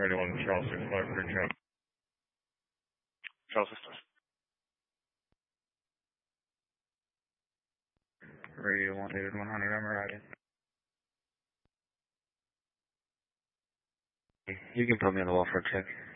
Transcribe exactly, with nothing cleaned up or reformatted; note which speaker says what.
Speaker 1: Radio one, Charles six five, for check.
Speaker 2: Charles Systems.
Speaker 1: Radio one, David one hundred, I'm ready.
Speaker 2: You can put me on the wall for a check.